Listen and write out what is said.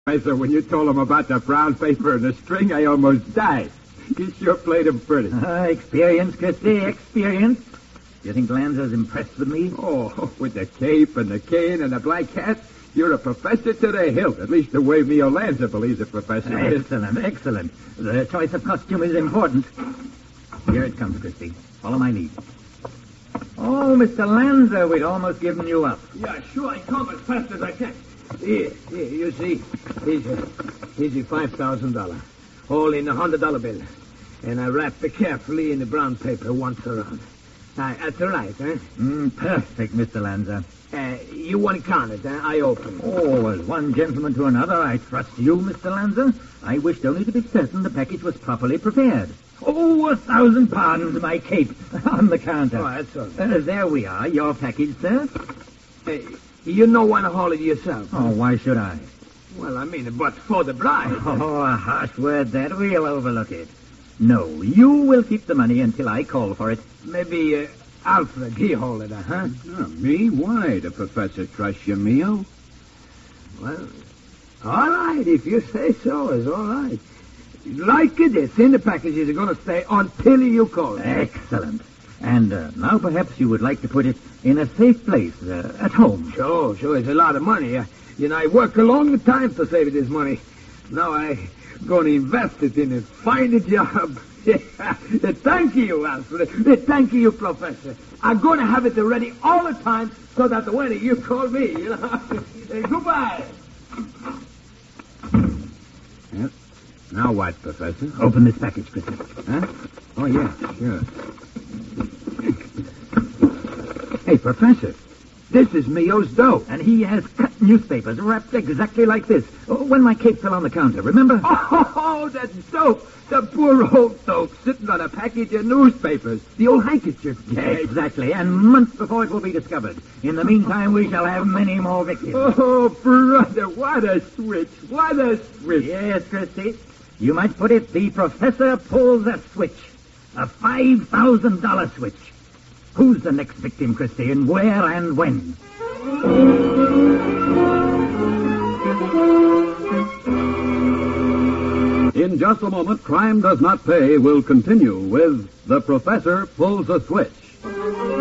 Professor, when you told him about the brown paper and the string, I almost died. You sure played him pretty. Experience, Christy, experience. Do you think Lanza's impressed with me? Oh, with the cape and the cane and the black hat, you're a professor to the hilt. At least the way Mio Lanza believes a professor is. Excellent, excellent. The choice of costume is important. Here it comes, Christy. Follow my lead. Oh, Mr. Lanza, we'd almost given you up. Yeah, sure, I come as fast as I can. Here, you see, here's your $5,000. All in a $100 bill. And I wrapped it carefully in the brown paper once around. That's all right, huh? Perfect, Mr. Lanza. You want to count it, huh? I open. Oh, as one gentleman to another, I trust you, Mr. Lanza. I wished only to be certain the package was properly prepared. Oh, 1,000 pardons, my cape on the counter. Oh, that's all right. There we are, your package, sir. Hey, you don't want to haul it yourself. Oh, why should I? Well, I mean, but for the bride. Oh, a harsh word that. We'll overlook it. No, you will keep the money until I call for it. Maybe Alfred, he haul it, huh? Me? Why? The professor trusts you, Mio. Well, all right, if you say so, it's all right. Like it is, in the packages are going to stay until you call. Excellent. And now perhaps you would like to put it in a safe place, at home. Sure, it's a lot of money. I work a long time to save this money. Now I'm going to invest it in a fine job. Thank you, Alfred. Thank you, Professor. I'm going to have it ready all the time so that when you call me, goodbye. Yep. Now what, Professor? Open this package, Christy. Huh? Oh, yeah, sure. Hey, Professor. This is Mio's dough. And he has cut newspapers wrapped exactly like this. When my cape fell on the counter, remember? Oh, that's dope. The poor old dope sitting on a package of newspapers. The old handkerchief. Yeah, exactly. And months before it will be discovered. In the meantime, we shall have many more victims. Oh, brother, what a switch. What a switch. Yes, Christy. You might put it, the professor pulls a switch. A $5,000 switch. Who's the next victim, Christy, and where and when? In just a moment, Crime Does Not Pay will continue with The Professor Pulls a Switch.